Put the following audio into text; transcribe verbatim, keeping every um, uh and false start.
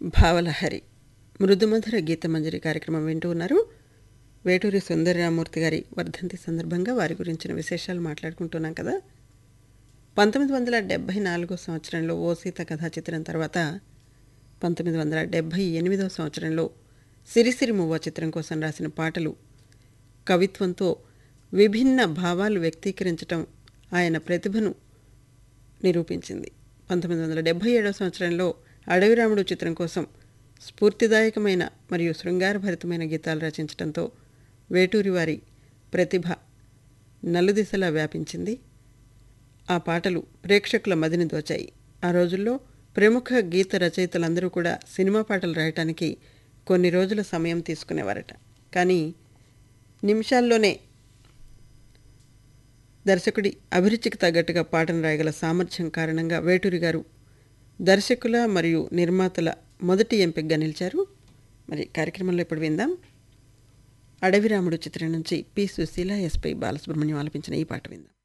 భావలహరి మృదుమధుర గీతమంజరి కార్యక్రమం వింటూ ఉన్నారు. వేటూరి సుందరరామూర్తి గారి వర్ధంతి సందర్భంగా వారి గురించిన విశేషాలు మాట్లాడుకుంటున్నాం కదా. పంతొమ్మిది వందల డెబ్భై నాలుగో సంవత్సరంలో ఓ సీత కథా చిత్రం తర్వాత పంతొమ్మిది వందల డెబ్భై ఎనిమిదవ సంవత్సరంలో సిరిసిరి మువ్వ చిత్రం కోసం రాసిన పాటలు కవిత్వంతో విభిన్న భావాలు వ్యక్తీకరించటం ఆయన ప్రతిభను నిరూపించింది. పంతొమ్మిది వందల డెబ్భై ఏడవ సంవత్సరంలో అడవిరాముడు చిత్రం కోసం స్ఫూర్తిదాయకమైన మరియు శృంగారభరితమైన గీతాలు రచించడంతో వేటూరి వారి ప్రతిభ నలుదిశలా వ్యాపించింది. ఆ పాటలు ప్రేక్షకుల మదిని దోచాయి. ఆ రోజుల్లో ప్రముఖ గీత రచయితలందరూ కూడా సినిమా పాటలు రాయటానికి కొన్ని రోజుల సమయం తీసుకునేవారట. కానీ నిమిషాల్లోనే దర్శకుడి అభిరుచికి తగ్గట్టుగా పాటను రాయగల సామర్థ్యం కారణంగా వేటూరి గారు దర్శకుల మరియు నిర్మాతల మొదటి ఎంపికగా నిలిచారు. మరి కార్యక్రమంలో ఇప్పుడు విందాం. అడవిరాముడు చిత్రం నుంచి పి సుశీల, ఎస్పై బాలసుబ్రహ్మణ్యం ఆలపించిన ఈ పాట విందాం.